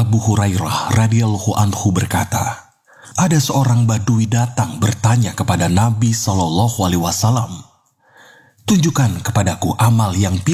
Abu Hurairah radhiyallahu anhu berkata, ada seorang Badui datang bertanya kepada Nabi SAW, tunjukkan kepadaku amal yang